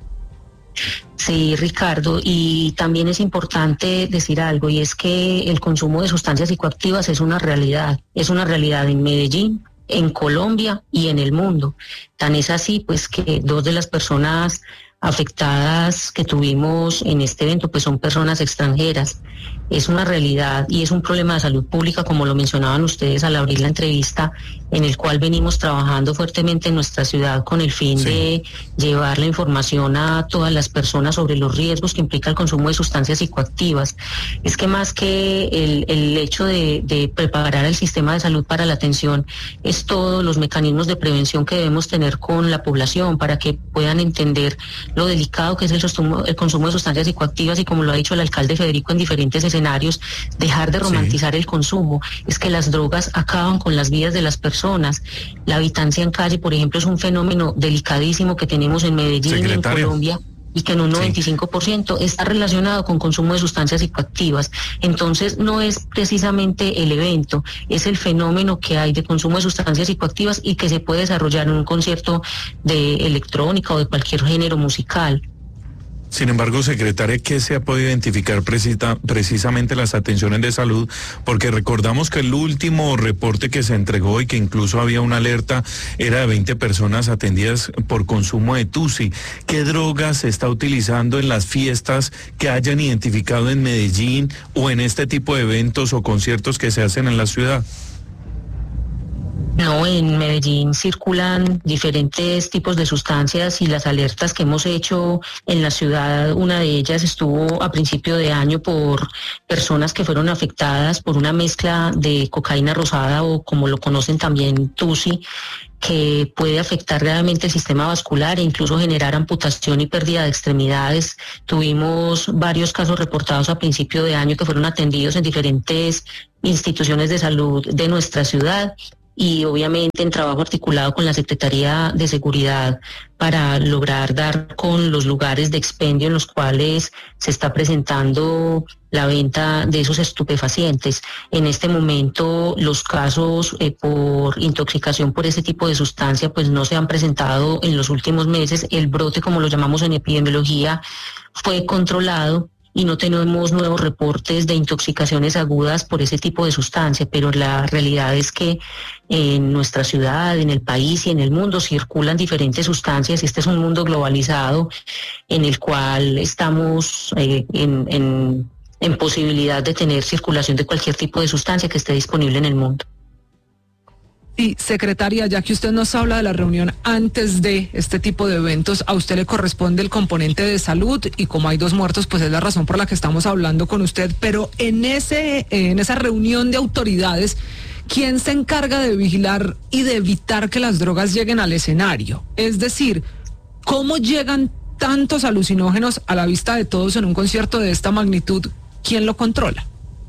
Sí, Ricardo, y también es importante decir algo, y es que el consumo de sustancias psicoactivas es una realidad, es una realidad en Medellín, en Colombia y en el mundo. Tan es así, pues, que dos de las personas afectadas que tuvimos en este evento, pues son personas extranjeras. Es una realidad y es un problema de salud pública, como lo mencionaban ustedes al abrir la entrevista, en el cual venimos trabajando fuertemente en nuestra ciudad con el fin sí. de llevar la información a todas las personas sobre los riesgos que implica el consumo de sustancias psicoactivas. Es que más que el, el hecho de, de preparar el sistema de salud para la atención, es todos los mecanismos de prevención que debemos tener con la población para que puedan entender lo delicado que es el, sostumo, el consumo de sustancias psicoactivas, y como lo ha dicho el alcalde Federico en diferentes escenarios, dejar de romantizar sí. el consumo. Es que las drogas acaban con las vidas de las personas. La habitancia en calle, por ejemplo, es un fenómeno delicadísimo que tenemos en Medellín, Secretaria. En Colombia y que en un noventa y cinco por ciento está relacionado con consumo de sustancias psicoactivas. Entonces no es precisamente el evento, es el fenómeno que hay de consumo de sustancias psicoactivas y que se puede desarrollar en un concierto de electrónica o de cualquier género musical. Sin embargo, secretaria, ¿qué se ha podido identificar precisa, precisamente las atenciones de salud? Porque recordamos que el último reporte que se entregó y que incluso había una alerta era de veinte personas atendidas por consumo de tusi. ¿Qué drogas se está utilizando en las fiestas que hayan identificado en Medellín o en este tipo de eventos o conciertos que se hacen en la ciudad? No, en Medellín circulan diferentes tipos de sustancias y las alertas que hemos hecho en la ciudad, una de ellas estuvo a principio de año por personas que fueron afectadas por una mezcla de cocaína rosada o como lo conocen también tusi, que puede afectar gravemente el sistema vascular e incluso generar amputación y pérdida de extremidades. Tuvimos varios casos reportados a principio de año que fueron atendidos en diferentes instituciones de salud de nuestra ciudad, y obviamente en trabajo articulado con la Secretaría de Seguridad para lograr dar con los lugares de expendio en los cuales se está presentando la venta de esos estupefacientes. En este momento los casos eh, por intoxicación por ese tipo de sustancia pues no se han presentado en los últimos meses. El brote, como lo llamamos en epidemiología, fue controlado y no tenemos nuevos reportes de intoxicaciones agudas por ese tipo de sustancia, pero la realidad es que en nuestra ciudad, en el país y en el mundo circulan diferentes sustancias. Este es un mundo globalizado en el cual estamos eh, en, en, en posibilidad de tener circulación de cualquier tipo de sustancia que esté disponible en el mundo. Sí, secretaria, ya que usted nos habla de la reunión antes de este tipo de eventos, a usted le corresponde el componente de salud y como hay dos muertos, pues es la razón por la que estamos hablando con usted. Pero en ese, en esa reunión de autoridades, ¿quién se encarga de vigilar y de evitar que las drogas lleguen al escenario? Es decir, ¿cómo llegan tantos alucinógenos a la vista de todos en un concierto de esta magnitud? ¿Quién lo controla?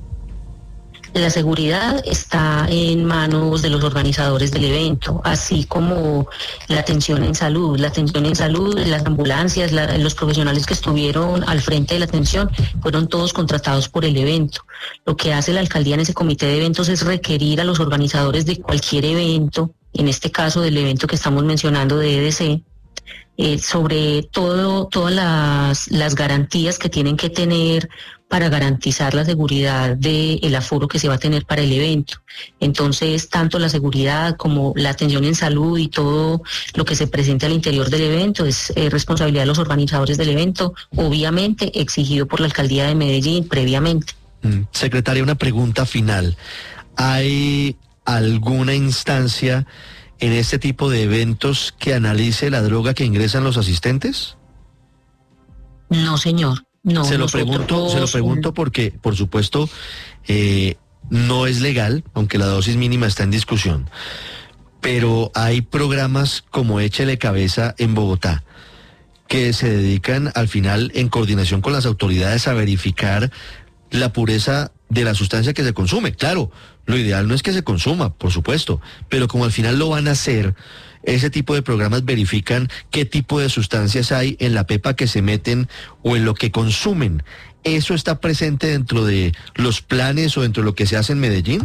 La seguridad está en manos de los organizadores del evento, así como la atención en salud. La atención en salud, las ambulancias, la, los profesionales que estuvieron al frente de la atención fueron todos contratados por el evento. Lo que hace la alcaldía en ese comité de eventos es requerir a los organizadores de cualquier evento, en este caso del evento que estamos mencionando de E D C, eh, sobre todo todas las, las garantías que tienen que tener para garantizar la seguridad del aforo que se va a tener para el evento. Entonces, tanto la seguridad como la atención en salud y todo lo que se presente al interior del evento es eh, responsabilidad de los organizadores del evento, obviamente exigido por la alcaldía de Medellín previamente. Mm, secretaria, una pregunta final. ¿Hay alguna instancia en este tipo de eventos que analice la droga que ingresan los asistentes? No, señor. No, se lo nosotros... pregunto, se lo pregunto porque, por supuesto, eh, no es legal, aunque la dosis mínima está en discusión. Pero hay programas como Échele Cabeza en Bogotá que se dedican al final, en coordinación con las autoridades, a verificar la pureza de la sustancia que se consume. Claro, lo ideal no es que se consuma, por supuesto, pero como al final lo van a hacer, ese tipo de programas verifican qué tipo de sustancias hay en la pepa que se meten o en lo que consumen. ¿Eso está presente dentro de los planes o dentro de lo que se hace en Medellín?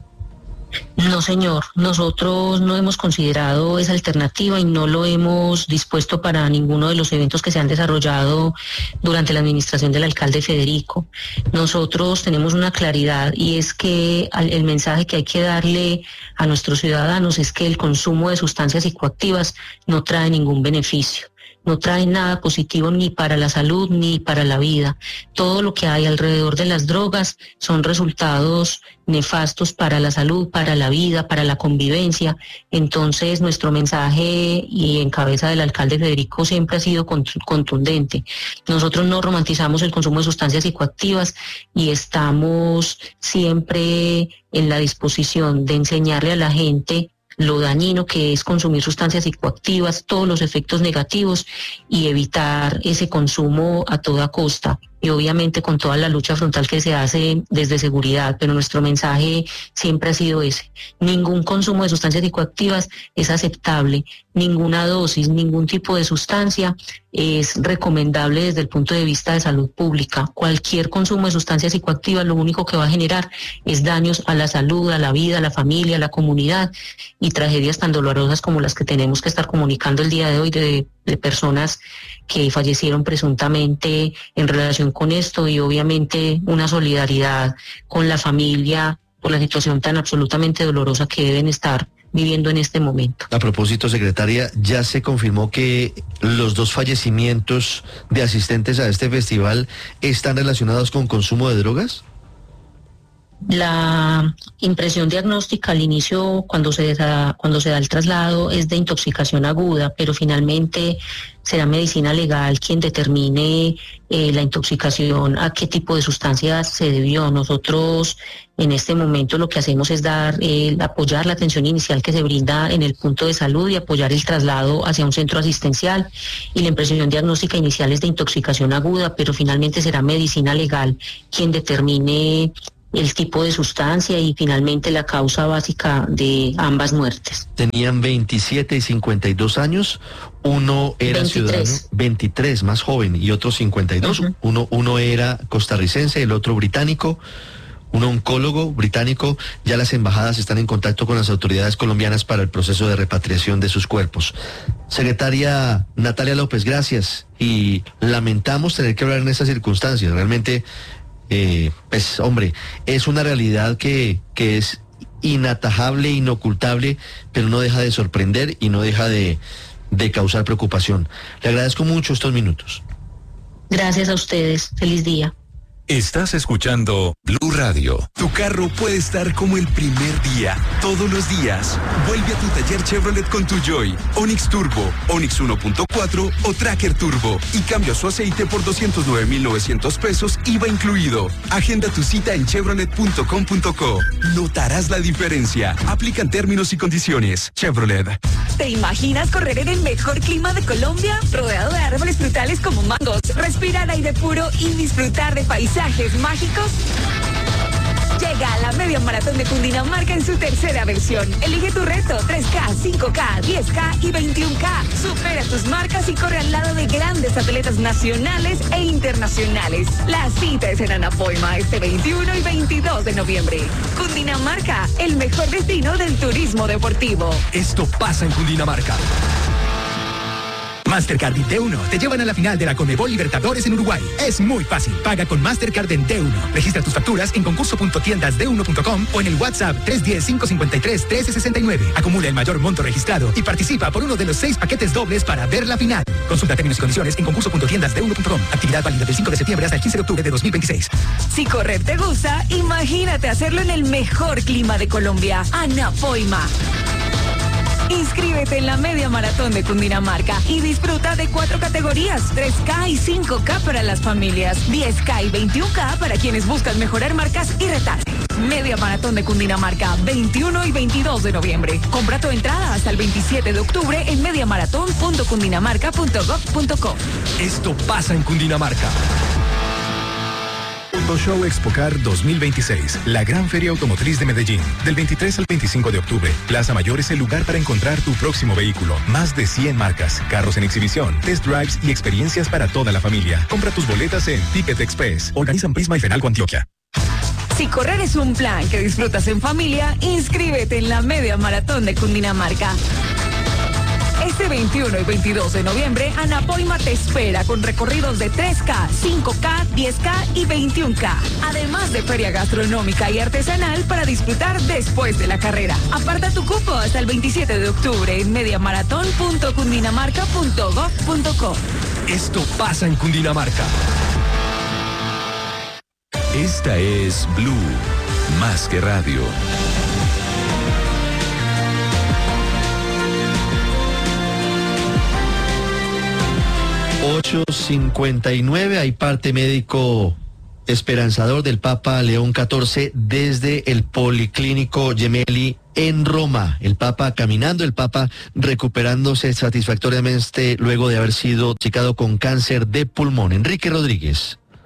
No, señor. Nosotros no hemos considerado esa alternativa y no lo hemos dispuesto para ninguno de los eventos que se han desarrollado durante la administración del alcalde Federico. Nosotros tenemos una claridad y es que el mensaje que hay que darle a nuestros ciudadanos es que el consumo de sustancias psicoactivas no trae ningún beneficio. No trae nada positivo ni para la salud ni para la vida. Todo lo que hay alrededor de las drogas son resultados nefastos para la salud, para la vida, para la convivencia. Entonces nuestro mensaje y en cabeza del alcalde Federico siempre ha sido contundente. Nosotros no romantizamos el consumo de sustancias psicoactivas y estamos siempre en la disposición de enseñarle a la gente lo dañino que es consumir sustancias psicoactivas, todos los efectos negativos y evitar ese consumo a toda costa. y obviamente con toda la lucha frontal que se hace desde seguridad, pero nuestro mensaje siempre ha sido ese: ningún consumo de sustancias psicoactivas es aceptable, ninguna dosis, ningún tipo de sustancia es recomendable desde el punto de vista de salud pública. Cualquier consumo de sustancias psicoactivas lo único que va a generar es daños a la salud, a la vida, a la familia, a la comunidad, y tragedias tan dolorosas como las que tenemos que estar comunicando el día de hoy de, de personas que fallecieron presuntamente en relación con esto, y obviamente una solidaridad con la familia por la situación tan absolutamente dolorosa que deben estar viviendo en este momento. A propósito, secretaria, ¿ya se confirmó que los dos fallecimientos de asistentes a este festival están relacionados con consumo de drogas? La impresión diagnóstica al inicio, cuando se da, cuando se da el traslado, es de intoxicación aguda, pero finalmente será medicina legal quien determine eh, la intoxicación, a qué tipo de sustancia se debió. Nosotros en este momento lo que hacemos es dar, eh, apoyar la atención inicial que se brinda en el punto de salud y apoyar el traslado hacia un centro asistencial, y la impresión diagnóstica inicial es de intoxicación aguda, pero finalmente será medicina legal quien determine el tipo de sustancia y finalmente la causa básica de ambas muertes. Tenían veintisiete y cincuenta y dos años, uno era veintitrés. Ciudadano, veintitrés, más joven, y otro cincuenta y dos. Uh-huh. Uno, uno era costarricense, el otro británico, un oncólogo británico. Ya las embajadas están en contacto con las autoridades colombianas para el proceso de repatriación de sus cuerpos. Secretaria Natalia López, gracias, y lamentamos tener que hablar en estas circunstancias. Realmente Eh, pues hombre, es una realidad que, que es inatajable, inocultable, pero no deja de sorprender y no deja de, de causar preocupación. Le agradezco mucho estos minutos. Gracias a ustedes, feliz día. Estás escuchando Blue Radio. Tu carro puede estar como el primer día, todos los días. Vuelve a tu taller Chevrolet con tu Joy, Onix Turbo, Onix uno punto cuatro o Tracker Turbo y cambia su aceite por doscientos nueve mil novecientos pesos, I V A incluido. Agenda tu cita en chevrolet punto com punto co. Notarás la diferencia. Aplican términos y condiciones. Chevrolet. ¿Te imaginas correr en el mejor clima de Colombia? Rodeado de árboles frutales como mangos, respirar aire puro y disfrutar de paisajes mágicos. Llega a la Media Maratón de Cundinamarca en su tercera versión. Elige tu reto: tres K, cinco K, diez K y veintiún K. Supera tus marcas y corre al lado de grandes atletas nacionales e internacionales. La cita es en Anapoima este veintiuno y veintidós de noviembre. Cundinamarca, el mejor destino del turismo deportivo. Esto pasa en Cundinamarca. Mastercard y D uno te llevan a la final de la Conmebol Libertadores en Uruguay. Es muy fácil. Paga con Mastercard en D uno. Registra tus facturas en concurso punto tiendas d uno punto com o en el WhatsApp tres uno cero, cinco cinco tres, uno tres seis nueve. Acumula el mayor monto registrado y participa por uno de los seis paquetes dobles para ver la final. Consulta términos y condiciones en concurso punto tiendas d uno punto com. Actividad válida del cinco de septiembre hasta el quince de octubre de dos mil veintiséis. Si correr te gusta, imagínate hacerlo en el mejor clima de Colombia, Anapoima. Inscríbete en la Media Maratón de Cundinamarca y disfruta de cuatro categorías: tres K y cinco K para las familias, diez K y veintiún K para quienes buscan mejorar marcas y retarse. Media Maratón de Cundinamarca, veintiuno y veintidós de noviembre. Compra tu entrada hasta el veintisiete de octubre en mediamaratón punto cundinamarca punto gov punto co. Esto pasa en Cundinamarca. Autoshow Expocar dos mil veintiséis, la gran feria automotriz de Medellín. Del veintitrés al veinticinco de octubre, Plaza Mayor es el lugar para encontrar tu próximo vehículo. Más de cien marcas, carros en exhibición, test drives y experiencias para toda la familia. Compra tus boletas en Ticket Express. Organizan Prisma y Fenalco Antioquia. Si correr es un plan que disfrutas en familia, inscríbete en la Media Maratón de Cundinamarca. Este veintiuno y veintidós de noviembre, Anapoima te espera con recorridos de tres K, cinco K, diez K y veintiún K. Además de feria gastronómica y artesanal para disfrutar después de la carrera. Aparta tu cupo hasta el veintisiete de octubre en mediamaratón punto cundinamarca punto gov punto co. Esto pasa en Cundinamarca. Esta es Blue, más que radio. ocho cincuenta y nueve, hay parte médico esperanzador del Papa León catorce desde el Policlínico Gemelli en Roma. El Papa caminando, el Papa recuperándose satisfactoriamente luego de haber sido diagnosticado con cáncer de pulmón. Enrique Rodríguez.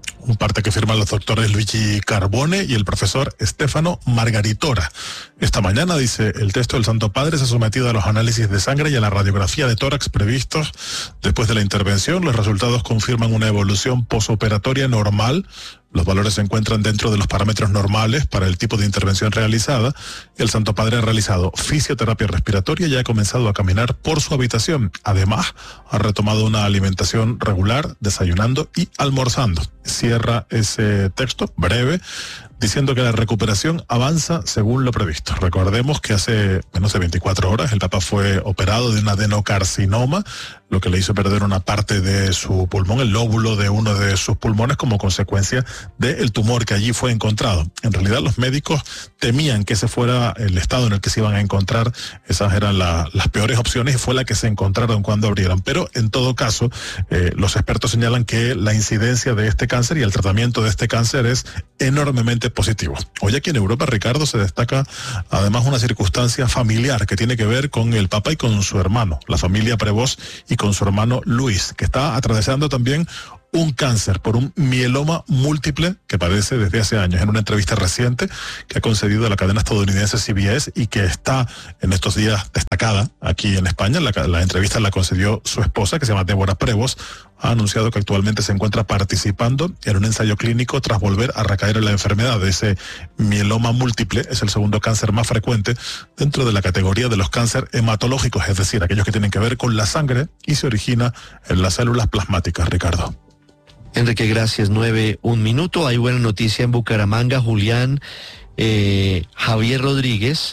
un parte que firman los doctores Luigi Carbone y el profesor Stefano Margaritora. Esta mañana, dice el texto, del Santo Padre se ha sometido a los análisis de sangre y a la radiografía de tórax previstos después de la intervención. Los resultados confirman una evolución posoperatoria normal. Los valores se encuentran dentro de los parámetros normales para el tipo de intervención realizada. El Santo Padre ha realizado fisioterapia respiratoria y ha comenzado a caminar por su habitación. Además, ha retomado una alimentación regular, desayunando y almorzando. Cierra ese texto breve diciendo que la recuperación avanza según lo previsto. Recordemos que hace menos de veinticuatro horas el Papa fue operado de un adenocarcinoma, lo que le hizo perder una parte de su pulmón, el lóbulo de uno de sus pulmones, como consecuencia del tumor que allí fue encontrado. En realidad los médicos temían que ese fuera el estado en el que se iban a encontrar. Esas eran la, las peores opciones y fue la que se encontraron cuando abrieron. Pero en todo caso, eh, los expertos señalan que la incidencia de este cáncer y el tratamiento de este cáncer es enormemente positivo. Hoy aquí en Europa, Ricardo, se destaca además una circunstancia familiar que tiene que ver con el Papa y con su hermano, la familia Prevost, y con su hermano Luis, que está atravesando también un cáncer por un mieloma múltiple que padece desde hace años. En una entrevista reciente que ha concedido a la cadena estadounidense C B S y que está en estos días destacada aquí en España, la, la entrevista la concedió su esposa, que se llama Débora Prevost, ha anunciado que actualmente se encuentra participando en un ensayo clínico tras volver a recaer en la enfermedad de ese mieloma múltiple. Es el segundo cáncer más frecuente dentro de la categoría de los cánceres hematológicos, es decir, aquellos que tienen que ver con la sangre y se origina en las células plasmáticas. Ricardo. Enrique, gracias. Nueve, un minuto. Hay buena noticia en Bucaramanga, Julián. Eh, Javier Rodríguez.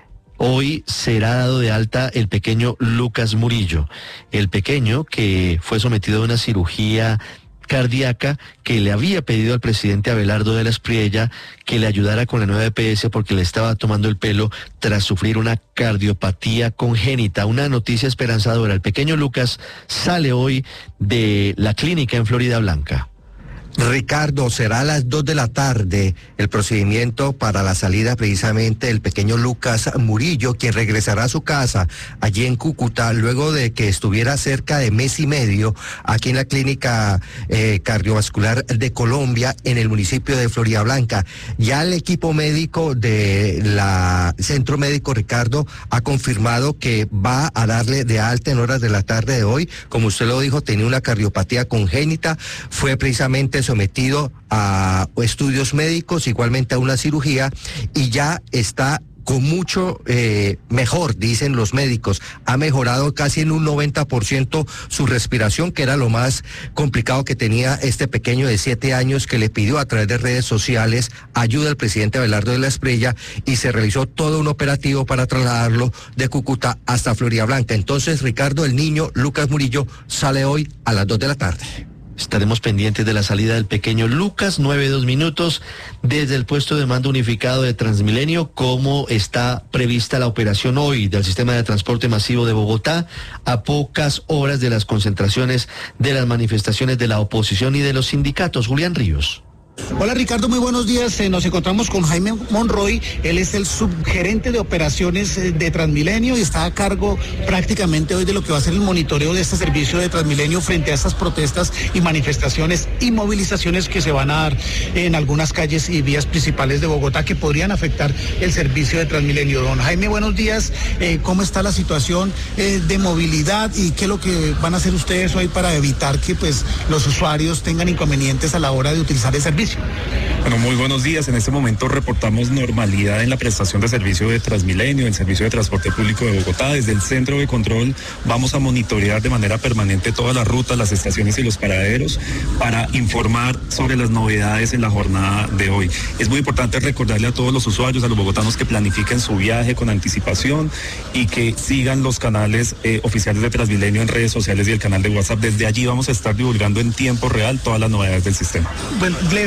Hoy será dado de alta el pequeño Lucas Murillo. El pequeño que fue sometido a una cirugía cardíaca que le había pedido al presidente Abelardo de la Espriella que le ayudara con la nueva E P S porque le estaba tomando el pelo tras sufrir una cardiopatía congénita. Una noticia esperanzadora. El pequeño Lucas sale hoy de la clínica en Florida Blanca. Ricardo, será a las dos de la tarde el procedimiento para la salida precisamente del pequeño Lucas Murillo, quien regresará a su casa allí en Cúcuta luego de que estuviera cerca de mes y medio aquí en la clínica eh, cardiovascular de Colombia en el municipio de Florida Blanca. Ya el equipo médico de la Centro Médico, Ricardo, ha confirmado que va a darle de alta en horas de la tarde de hoy. Como usted lo dijo, tenía una cardiopatía congénita, fue precisamente sometido a estudios médicos, igualmente a una cirugía, y ya está con mucho eh, mejor, dicen los médicos. Ha mejorado casi en un noventa por ciento su respiración, que era lo más complicado que tenía este pequeño de siete años, que le pidió a través de redes sociales ayuda al presidente Abelardo de la Espriella, y se realizó todo un operativo para trasladarlo de Cúcuta hasta Florida Blanca. Entonces, Ricardo, el niño Lucas Murillo sale hoy a las dos de la tarde. Estaremos pendientes de la salida del pequeño Lucas. Nueve, dos minutos. Desde el puesto de mando unificado de Transmilenio, ¿cómo está prevista la operación hoy del sistema de transporte masivo de Bogotá a pocas horas de las concentraciones de las manifestaciones de la oposición y de los sindicatos? Julián Ríos. Hola Ricardo, muy buenos días. Eh, nos encontramos con Jaime Monroy. Él es el subgerente de operaciones eh, de Transmilenio y está a cargo prácticamente hoy de lo que va a ser el monitoreo de este servicio de Transmilenio frente a estas protestas y manifestaciones y movilizaciones que se van a dar en algunas calles y vías principales de Bogotá que podrían afectar el servicio de Transmilenio. Don Jaime, buenos días. Eh, ¿Cómo está la situación eh, de movilidad y qué es lo que van a hacer ustedes hoy para evitar que pues los usuarios tengan inconvenientes a la hora de utilizar el servicio? Bueno, muy buenos días. En este momento reportamos normalidad en la prestación de servicio de Transmilenio, el servicio de transporte público de Bogotá. Desde el centro de control vamos a monitorear de manera permanente todas las rutas, las estaciones y los paraderos para informar sobre las novedades en la jornada de hoy. Es muy importante recordarle a todos los usuarios, a los bogotanos, que planifiquen su viaje con anticipación y que sigan los canales eh, oficiales de Transmilenio en redes sociales y el canal de WhatsApp. Desde allí vamos a estar divulgando en tiempo real todas las novedades del sistema. Bueno, le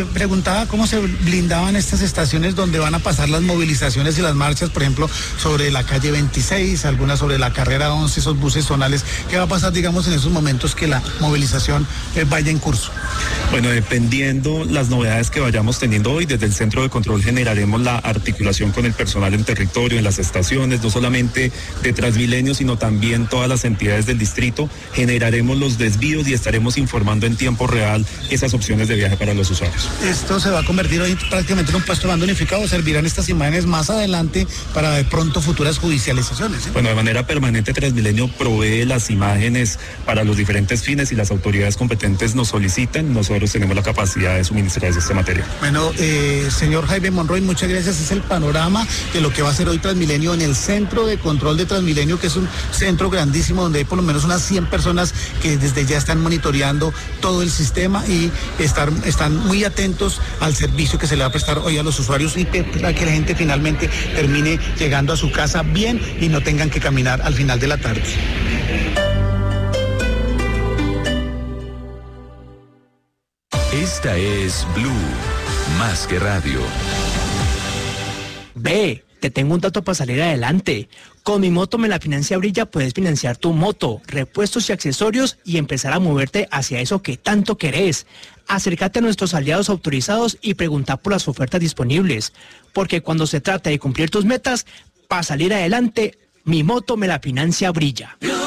preguntaba cómo se blindaban estas estaciones donde van a pasar las movilizaciones y las marchas, por ejemplo, sobre la calle veintiséis, algunas sobre la carrera once, esos buses zonales. ¿Qué va a pasar, digamos, en esos momentos que la movilización eh, vaya en curso? Bueno, dependiendo las novedades que vayamos teniendo hoy, desde el Centro de Control generaremos la articulación con el personal en territorio, en las estaciones, no solamente de Transmilenio, sino también todas las entidades del distrito. Generaremos los desvíos y estaremos informando en tiempo real esas opciones de viaje para los usuarios. Esto se va a convertir hoy prácticamente en un puesto de mando unificado. ¿Servirán estas imágenes más adelante para de pronto futuras judicializaciones? ¿eh? Bueno, de manera permanente Transmilenio provee las imágenes para los diferentes fines y las autoridades competentes nos solicitan. Nosotros tenemos la capacidad de suministrar esta materia. Bueno, eh, señor Jaime Monroy, muchas gracias. Es el panorama de lo que va a ser hoy Transmilenio en el Centro de Control de Transmilenio, que es un centro grandísimo donde hay por lo menos unas cien personas que desde ya están monitoreando todo el sistema y estar, están muy atentos al servicio que se le va a prestar hoy a los usuarios y que, para que la gente finalmente termine llegando a su casa bien y no tengan que caminar al final de la tarde. Esta es Blue, más que radio. Ve, te tengo un dato para salir adelante. Con Mi Moto Me La Financia Brilla puedes financiar tu moto, repuestos y accesorios y empezar a moverte hacia eso que tanto querés. Acércate a nuestros aliados autorizados y pregunta por las ofertas disponibles, porque cuando se trata de cumplir tus metas, para salir adelante, Mi Moto Me La Financia Brilla.